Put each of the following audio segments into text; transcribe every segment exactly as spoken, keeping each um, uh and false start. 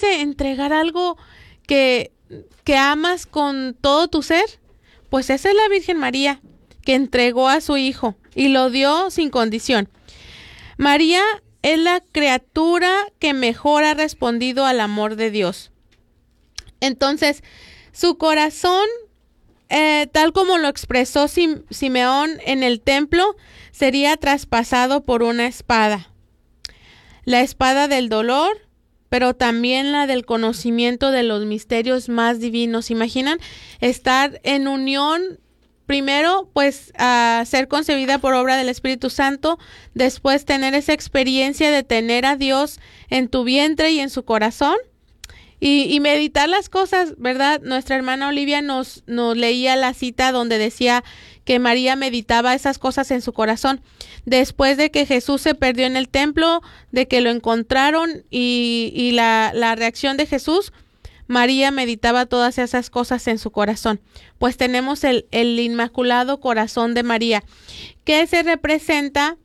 imagínense entregar algo que, que amas con todo tu ser. Pues esa es la Virgen María, que entregó a su hijo y lo dio sin condición. María es la criatura que mejor ha respondido al amor de Dios. Entonces, su corazón, eh, tal como lo expresó Sim- Simeón en el templo, sería traspasado por una espada. La espada del dolor, pero también la del conocimiento de los misterios más divinos. ¿Imaginan estar en unión? Primero, pues, a ser concebida por obra del Espíritu Santo, después tener esa experiencia de tener a Dios en tu vientre y en su corazón, y, y meditar las cosas, ¿verdad? Nuestra hermana Olivia nos, nos leía la cita donde decía que María meditaba esas cosas en su corazón. Después de que Jesús se perdió en el templo, de que lo encontraron y, y la, la reacción de Jesús, María meditaba todas esas cosas en su corazón. Pues tenemos el, el Inmaculado Corazón de María, que se representa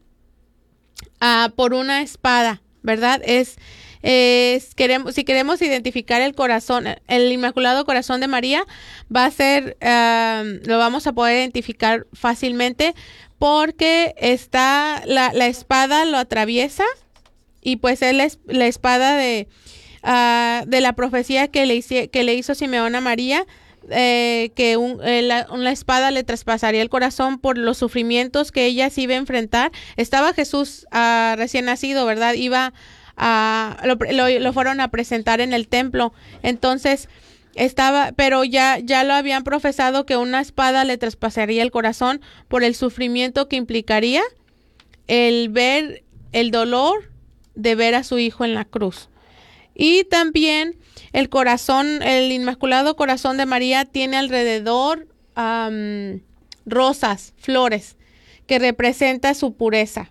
uh, por una espada, ¿verdad? Es, es queremos, si queremos identificar el corazón, el Inmaculado Corazón de María, va a ser, uh, lo vamos a poder identificar fácilmente, porque está la, la espada lo atraviesa, y pues es la, la espada de Uh, de la profecía que le, hice, que le hizo Simeón a María, eh, que un, eh, la, una espada le traspasaría el corazón por los sufrimientos que ella se iba a enfrentar. Estaba Jesús uh, recién nacido, ¿verdad? Iba a, lo, lo, lo fueron a presentar en el templo. Entonces estaba, pero ya, ya lo habían profesado que una espada le traspasaría el corazón por el sufrimiento que implicaría el ver el dolor de ver a su hijo en la cruz. Y también el corazón, el Inmaculado Corazón de María tiene alrededor um, rosas, flores, que representa su pureza.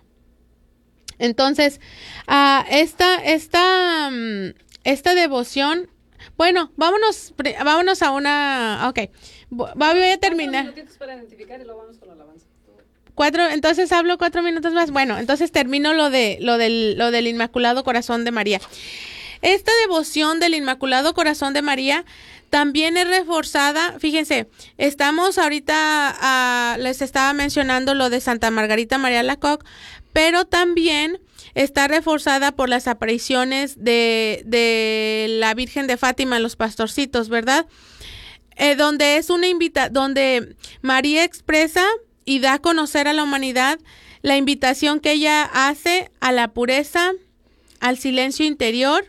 Entonces, uh, esta, esta, um, esta devoción, bueno, vámonos, vámonos a una, ok, voy a terminar. Cuatro minutitos para identificar y luego vamos con la alabanza. Cuatro, entonces hablo cuatro minutos más. Bueno, entonces termino lo de, lo del, lo del Inmaculado Corazón de María. Esta devoción del Inmaculado Corazón de María también es reforzada. Fíjense, estamos ahorita, uh, les estaba mencionando lo de Santa Margarita María Alacoque, pero también está reforzada por las apariciones de, de la Virgen de Fátima, los pastorcitos, ¿verdad? Eh, donde es una invita, donde María expresa y da a conocer a la humanidad la invitación que ella hace a la pureza, al silencio interior,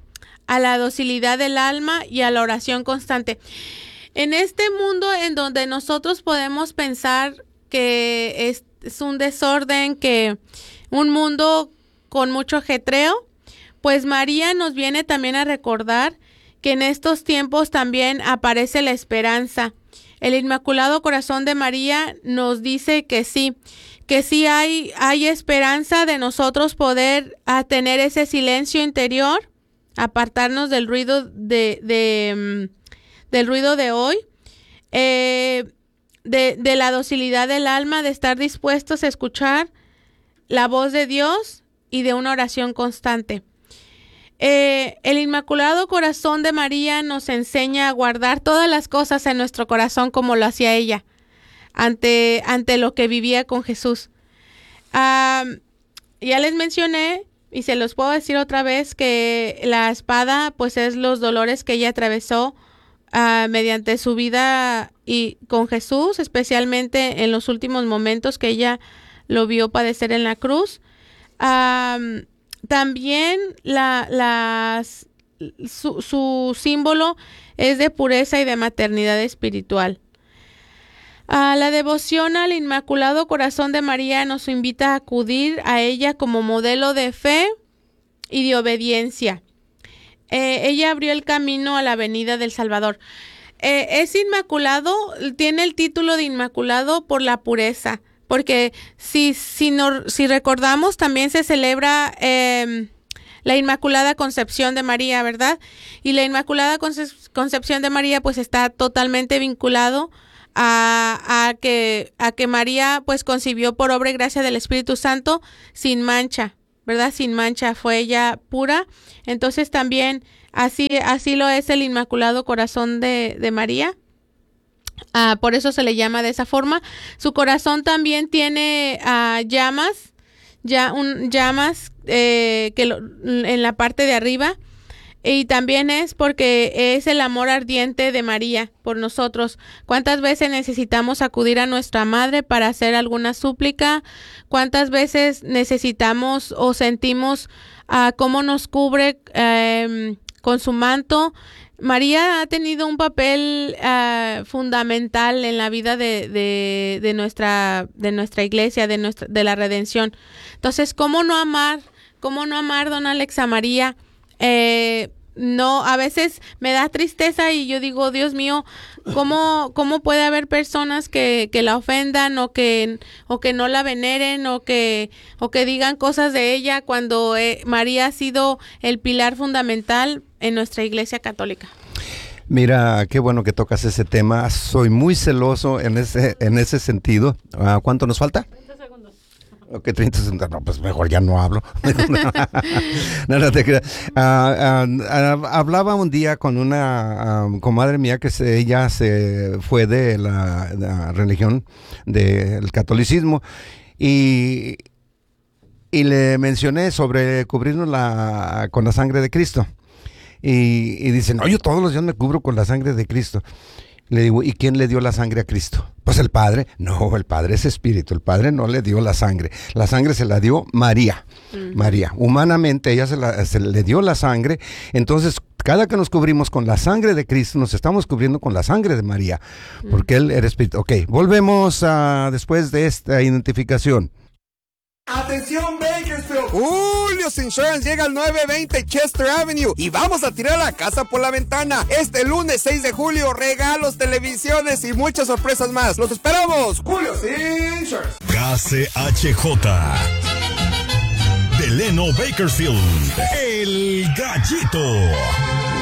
a la docilidad del alma y a la oración constante. En este mundo en donde nosotros podemos pensar que es, es un desorden, que un mundo con mucho ajetreo, pues María nos viene también a recordar que en estos tiempos también aparece la esperanza. El Inmaculado Corazón de María nos dice que sí, que sí hay, hay esperanza de nosotros poder a tener ese silencio interior, apartarnos del ruido de, de um, del ruido de hoy, eh, de, de la docilidad del alma, de estar dispuestos a escuchar la voz de Dios y de una oración constante. Eh, el Inmaculado Corazón de María nos enseña a guardar todas las cosas en nuestro corazón como lo hacía ella ante, ante lo que vivía con Jesús. Uh, ya les mencioné y se los puedo decir otra vez que la espada pues es los dolores que ella atravesó uh, mediante su vida y con Jesús, especialmente en los últimos momentos que ella lo vio padecer en la cruz. Um, también la, las, su, su símbolo es de pureza y de maternidad espiritual. Uh, la devoción al Inmaculado Corazón de María nos invita a acudir a ella como modelo de fe y de obediencia. Eh, ella abrió el camino a la venida del Salvador. Eh, es inmaculado, tiene el título de Inmaculado por la pureza, porque si, si, no, si recordamos también se celebra eh, la Inmaculada Concepción de María, ¿verdad? Y la Inmaculada Conce- Concepción de María pues está totalmente vinculado A, a que a que María pues concibió por obra y gracia del Espíritu Santo sin mancha, ¿verdad? Sin mancha, fue ella pura. Entonces también Así, así lo es el Inmaculado Corazón de, de María. Uh, por eso se le llama de esa forma. Su corazón también tiene uh, llamas, ya un, llamas eh, que lo, en la parte de arriba. Y también es porque es el amor ardiente de María por nosotros. ¿Cuántas veces necesitamos acudir a nuestra madre para hacer alguna súplica? ¿Cuántas veces necesitamos o sentimos uh, cómo nos cubre eh, con su manto? María ha tenido un papel uh, fundamental en la vida de, de, de nuestra de nuestra iglesia, de nuestra de la redención. Entonces, ¿cómo no amar? ¿Cómo no amar, don Alex, a María? Eh, no, a veces me da tristeza y yo digo, Dios mío, ¿cómo, cómo puede haber personas que, que la ofendan o que, o que no la veneren o que, o que digan cosas de ella cuando eh, María ha sido el pilar fundamental en nuestra iglesia católica? Mira, qué bueno que tocas ese tema. Soy muy celoso en ese, en ese sentido. Uh, ¿Cuánto nos falta? Ok, treinta segundos. No, pues mejor ya no hablo. no, no te creas. Uh, uh, uh, hablaba un día con una uh, comadre mía que se, ella se fue de la, la religión del catolicismo y, y le mencioné sobre cubrirnos la, con la sangre de Cristo. Y, y dice, no, yo todos los días me cubro con la sangre de Cristo. Le digo, ¿y quién le dio la sangre a Cristo? Pues el Padre. No, el Padre es espíritu, el Padre no le dio la sangre. La sangre se la dio María. Uh-huh. María, humanamente ella se, la, se le dio la sangre. Entonces, cada que nos cubrimos con la sangre de Cristo, nos estamos cubriendo con la sangre de María, uh-huh. porque Él era espíritu. Ok, volvemos a, después de esta identificación. ¡Atención, Bakersfield! Julio's Insurance llega al novecientos veinte Chester Avenue y vamos a tirar la casa por la ventana. Este lunes seis de julio, regalos, televisiones y muchas sorpresas más. ¡Los esperamos! ¡Julio's Insurance! K C H J Delano Bakersfield, El Gallito.